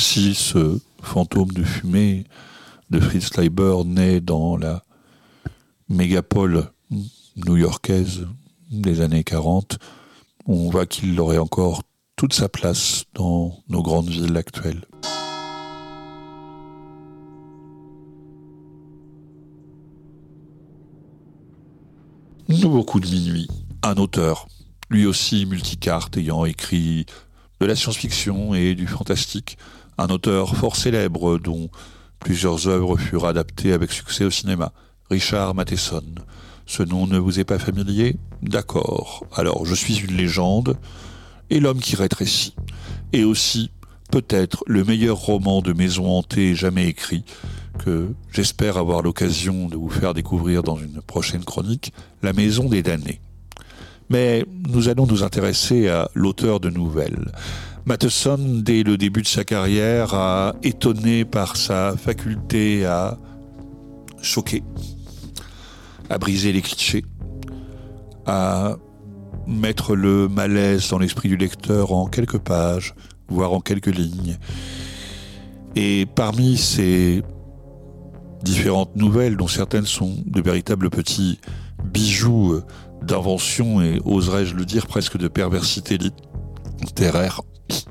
si ce fantôme de fumée de Fritz Leiber naît dans la mégapole new-yorkaise des années 40, on voit qu'il aurait encore toute sa place dans nos grandes villes actuelles. Nouveau coup de minuit, un auteur, lui aussi multicarte, ayant écrit de la science-fiction et du fantastique, un auteur fort célèbre dont plusieurs œuvres furent adaptées avec succès au cinéma, Richard Matheson. Ce nom ne vous est pas familier ? D'accord. Alors, je suis une légende et l'homme qui rétrécit. Et aussi, peut-être, le meilleur roman de maison hantée jamais écrit, que j'espère avoir l'occasion de vous faire découvrir dans une prochaine chronique, La Maison des damnés. Mais nous allons nous intéresser à l'auteur de nouvelles. Matheson, dès le début de sa carrière, a étonné par sa faculté à choquer, à briser les clichés, à mettre le malaise dans l'esprit du lecteur en quelques pages, voire en quelques lignes. Et parmi ces différentes nouvelles, dont certaines sont de véritables petits bijoux d'invention et, oserais-je le dire, presque de perversité littéraire,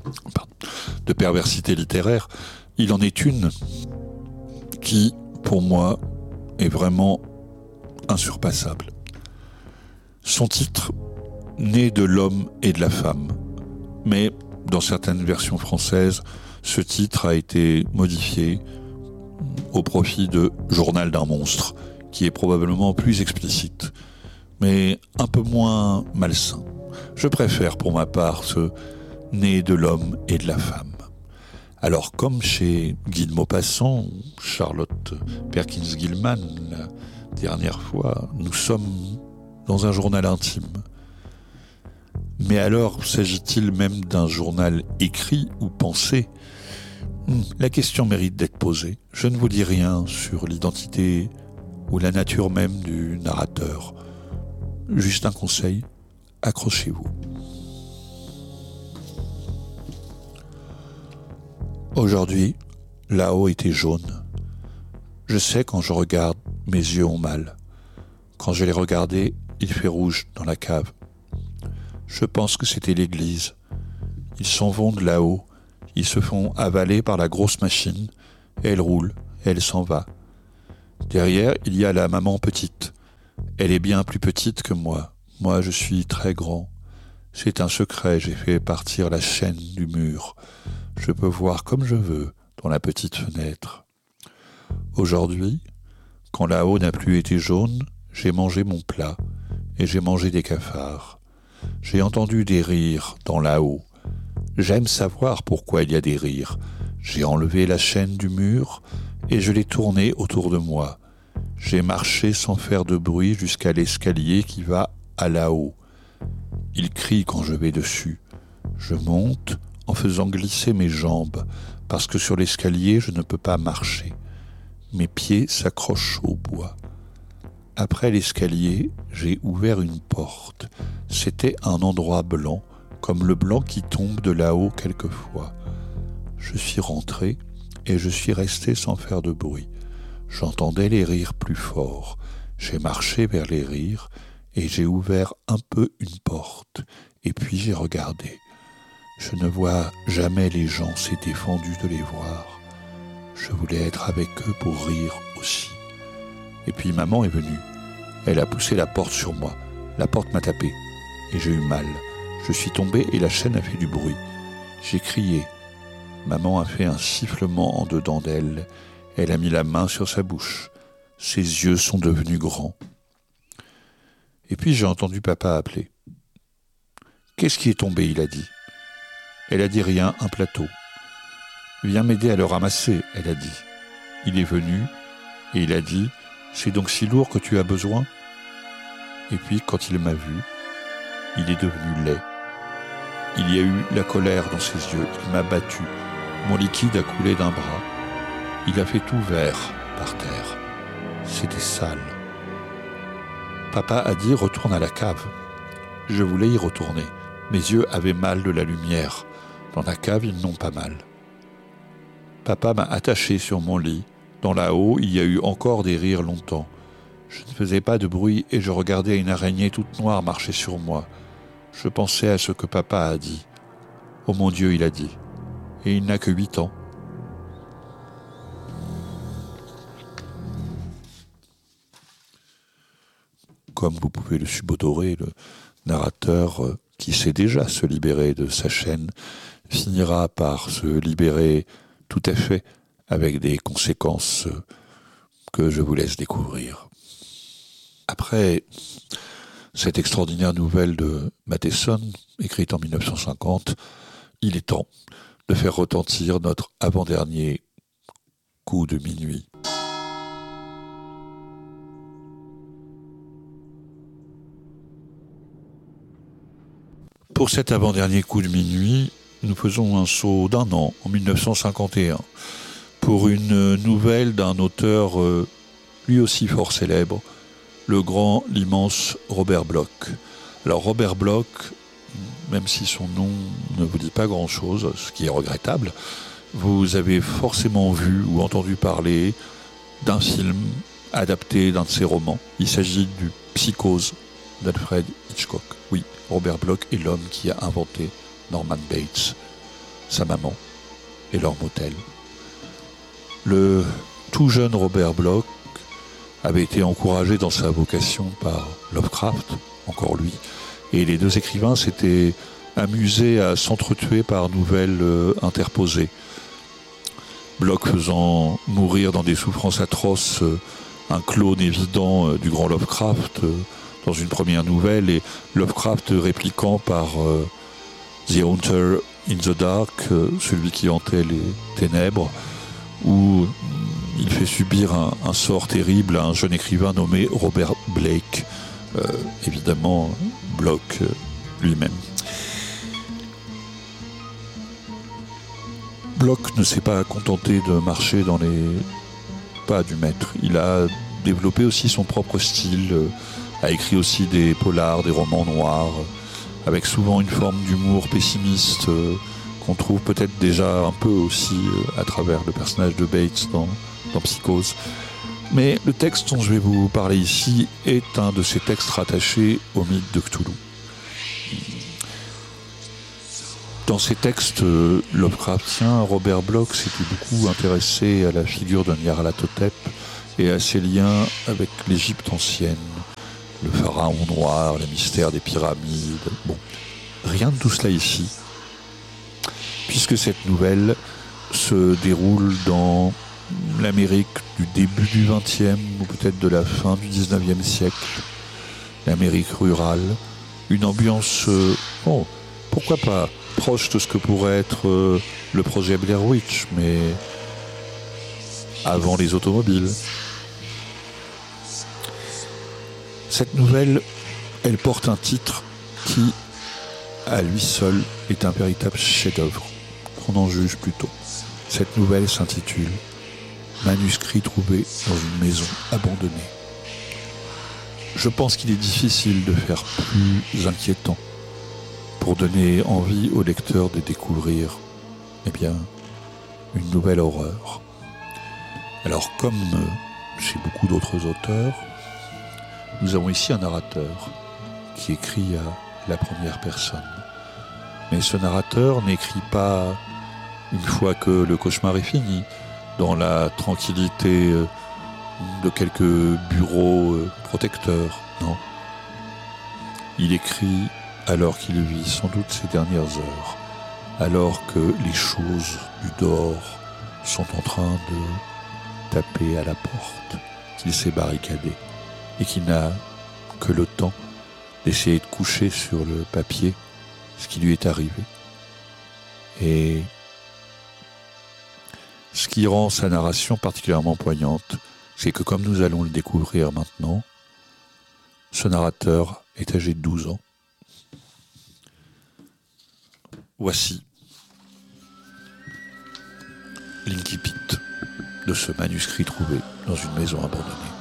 il en est une qui, pour moi, est vraiment insurpassable. Son titre, Né de l'homme et de la femme. Mais, dans certaines versions françaises, ce titre a été modifié au profit de Journal d'un monstre, qui est probablement plus explicite, mais un peu moins malsain. Je préfère pour ma part ce Né de l'homme et de la femme. Alors, comme chez Guy de Maupassant, Charlotte Perkins-Gilman, la dernière fois, nous sommes dans un journal intime. Mais alors, s'agit-il même d'un journal écrit ou pensé ? La question mérite d'être posée. Je ne vous dis rien sur l'identité ou la nature même du narrateur. Juste un conseil, accrochez-vous. Aujourd'hui, là-haut était jaune. Je sais quand je regarde, mes yeux ont mal. Quand je les regardais, il fait rouge dans la cave. Je pense que c'était l'église. Ils s'en vont de là-haut. Ils se font avaler par la grosse machine. Elle roule, elle s'en va. Derrière, il y a la maman petite. Elle est bien plus petite que moi. Moi, je suis très grand. C'est un secret, j'ai fait partir la chaîne du mur. Je peux voir comme je veux dans la petite fenêtre. Aujourd'hui, quand là-haut n'a plus été jaune, j'ai mangé mon plat et j'ai mangé des cafards. J'ai entendu des rires dans là-haut. J'aime savoir pourquoi il y a des rires. J'ai enlevé la chaîne du mur et je l'ai tournée autour de moi. J'ai marché sans faire de bruit jusqu'à l'escalier qui va à là-haut. Il crie quand je vais dessus. Je monte en faisant glisser mes jambes, parce que sur l'escalier, je ne peux pas marcher. Mes pieds s'accrochent au bois. Après l'escalier, j'ai ouvert une porte. C'était un endroit blanc, comme le blanc qui tombe de là-haut quelquefois. Je suis rentré et je suis resté sans faire de bruit. J'entendais les rires plus forts. J'ai marché vers les rires et j'ai ouvert un peu une porte. Et puis j'ai regardé. Je ne vois jamais les gens, c'est défendu de les voir. Je voulais être avec eux pour rire aussi. Et puis maman est venue. Elle a poussé la porte sur moi. La porte m'a tapé et j'ai eu mal. Je suis tombé et la chaîne a fait du bruit. J'ai crié. Maman a fait un sifflement en dedans d'elle. Elle a mis la main sur sa bouche. Ses yeux sont devenus grands. Et puis j'ai entendu papa appeler. « Qu'est-ce qui est tombé ?» il a dit. Elle a dit rien, un plateau. « Viens m'aider à le ramasser » elle a dit. Il est venu et il a dit « C'est donc si lourd que tu as besoin ?» Et puis quand il m'a vu, il est devenu laid. Il y a eu la colère dans ses yeux, il m'a battu. Mon liquide a coulé d'un bras. Il a fait tout vert par terre. C'était sale. Papa a dit « Retourne à la cave ». Je voulais y retourner. Mes yeux avaient mal de la lumière. Dans la cave, ils n'ont pas mal. Papa m'a attaché sur mon lit. Dans la haut, il y a eu encore des rires longtemps. Je ne faisais pas de bruit et je regardais une araignée toute noire marcher sur moi. Je pensais à ce que papa a dit. Oh mon Dieu, il a dit. Et il n'a que 8 ans. Comme vous pouvez le subodorer, le narrateur qui sait déjà se libérer de sa chaîne finira par se libérer tout à fait avec des conséquences que je vous laisse découvrir. Après cette extraordinaire nouvelle de Matheson, écrite en 1950, il est temps de faire retentir notre avant-dernier coup de minuit. Pour cet avant-dernier coup de minuit, nous faisons un saut d'un an, en 1951, pour une nouvelle d'un auteur lui aussi fort célèbre, le grand, l'immense Robert Bloch. Alors Robert Bloch, même si son nom ne vous dit pas grand-chose, ce qui est regrettable, vous avez forcément vu ou entendu parler d'un film adapté d'un de ses romans. Il s'agit du Psychose d'Alfred Hitchcock. Oui, Robert Bloch est l'homme qui a inventé Norman Bates, sa maman et leur motel. Le tout jeune Robert Bloch avait été encouragé dans sa vocation par Lovecraft, encore lui, et les deux écrivains s'étaient amusés à s'entretuer par nouvelles interposées. Bloch faisant mourir dans des souffrances atroces un clone évident du grand Lovecraft dans une première nouvelle, et Lovecraft répliquant par The Haunter in the Dark, celui qui hantait les ténèbres, où il fait subir un sort terrible à un jeune écrivain nommé Robert Blake, évidemment Bloch lui-même. Bloch ne s'est pas contenté de marcher dans les pas du maître. Il a développé aussi son propre style, a écrit aussi des polars, des romans noirs, avec souvent une forme d'humour pessimiste qu'on trouve peut-être déjà un peu aussi à travers le personnage de Bates dans Psychose. Mais le texte dont je vais vous parler ici est un de ces textes rattachés au mythe de Cthulhu. Dans ces textes Lovecraftiens, Robert Bloch s'était beaucoup intéressé à la figure de Nyarlathotep et à ses liens avec l'Égypte ancienne, le pharaon noir, les mystères des pyramides. Bon, rien de tout cela ici, puisque cette nouvelle se déroule dans l'Amérique du début du XXe ou peut-être de la fin du XIXe siècle, l'Amérique rurale, une ambiance, pourquoi pas, proche de ce que pourrait être le projet Blair Witch, mais avant les automobiles. Cette nouvelle, elle porte un titre qui, à lui seul, est un véritable chef-d'œuvre, qu'on en juge plutôt. Cette nouvelle s'intitule « Manuscrit trouvé dans une maison abandonnée ». Je pense qu'il est difficile de faire plus inquiétant pour donner envie au lecteur de découvrir, une nouvelle horreur. Alors, comme chez beaucoup d'autres auteurs, nous avons ici un narrateur qui écrit à la première personne. Mais ce narrateur n'écrit pas une fois que le cauchemar est fini, dans la tranquillité de quelques bureaux protecteurs, non. Il écrit alors qu'il vit sans doute ses dernières heures, alors que les choses du dehors sont en train de taper à la porte qu'il s'est barricadé et qui n'a que le temps d'essayer de coucher sur le papier ce qui lui est arrivé. Et ce qui rend sa narration particulièrement poignante, c'est que comme nous allons le découvrir maintenant, ce narrateur est âgé de 12 ans. Voici l'incipit de ce manuscrit trouvé dans une maison abandonnée.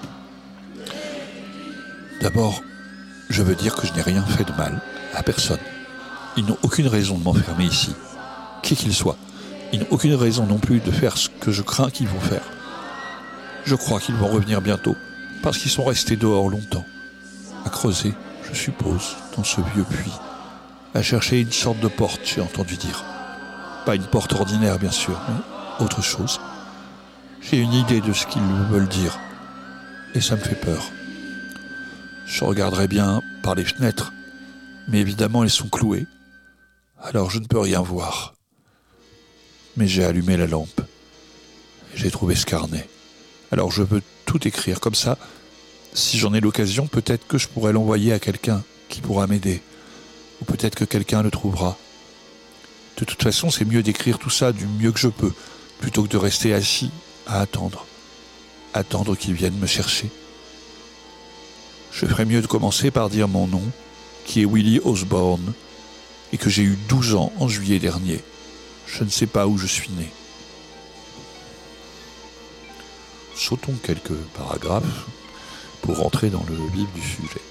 D'abord, je veux dire que je n'ai rien fait de mal à personne. Ils n'ont aucune raison de m'enfermer ici, qui qu'il soit. Ils n'ont aucune raison non plus de faire ce que je crains qu'ils vont faire. Je crois qu'ils vont revenir bientôt, parce qu'ils sont restés dehors longtemps, à creuser, je suppose, dans ce vieux puits, à chercher une sorte de porte, j'ai entendu dire. Pas une porte ordinaire, bien sûr, mais autre chose. J'ai une idée de ce qu'ils veulent dire, et ça me fait peur. Je regarderai bien par les fenêtres, mais évidemment elles sont clouées, alors je ne peux rien voir. Mais j'ai allumé la lampe, et j'ai trouvé ce carnet. Alors je veux tout écrire, comme ça, si j'en ai l'occasion, peut-être que je pourrais l'envoyer à quelqu'un qui pourra m'aider, ou peut-être que quelqu'un le trouvera. De toute façon, c'est mieux d'écrire tout ça du mieux que je peux, plutôt que de rester assis à attendre. Attendre qu'ils viennent me chercher. Je ferais mieux de commencer par dire mon nom, qui est Willie Osborne, et que j'ai eu 12 ans en juillet dernier. Je ne sais pas où je suis né. Sautons quelques paragraphes pour rentrer dans le vif du sujet.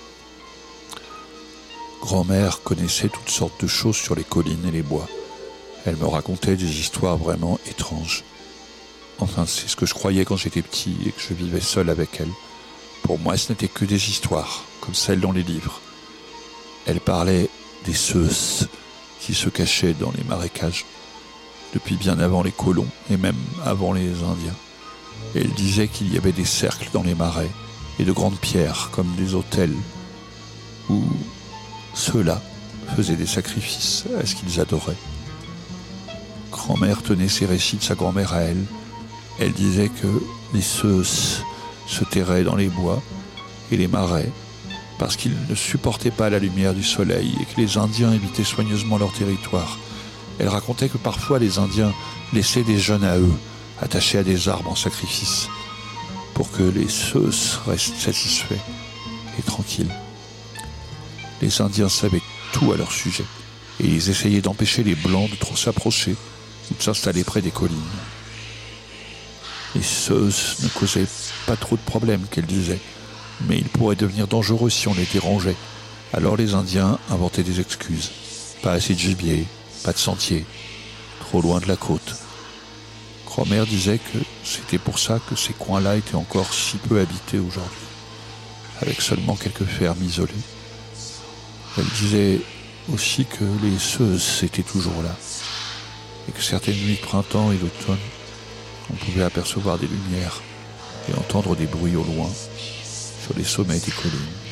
Grand-mère connaissait toutes sortes de choses sur les collines et les bois. Elle me racontait des histoires vraiment étranges. Enfin, c'est ce que je croyais quand j'étais petit et que je vivais seul avec elle. Pour moi, ce n'étaient que des histoires, comme celles dans les livres. Elle parlait des Seus qui se cachaient dans les marécages, depuis bien avant les colons et même avant les Indiens. Elle disait qu'il y avait des cercles dans les marais et de grandes pierres comme des autels où ceux-là faisaient des sacrifices à ce qu'ils adoraient. Grand-mère tenait ses récits de sa grand-mère à elle. Elle disait que les Seus se terraient dans les bois et les marais parce qu'ils ne supportaient pas la lumière du soleil et que les Indiens évitaient soigneusement leur territoire. Elle racontait que parfois les Indiens laissaient des jeunes à eux, attachés à des arbres en sacrifice, pour que les Seus restent satisfaits et tranquilles. Les Indiens savaient tout à leur sujet, et ils essayaient d'empêcher les Blancs de trop s'approcher ou de s'installer près des collines. Les Seus ne causaient pas trop de problèmes, qu'elle disait, mais ils pourraient devenir dangereux si on les dérangeait. Alors les Indiens inventaient des excuses. Pas assez de gibier, pas de sentier, trop loin de la côte. Grand-mère disait que c'était pour ça que ces coins-là étaient encore si peu habités aujourd'hui, avec seulement quelques fermes isolées. Elle disait aussi que les Seus étaient toujours là, et que certaines nuits de printemps et d'automne, on pouvait apercevoir des lumières et entendre des bruits au loin sur les sommets des collines.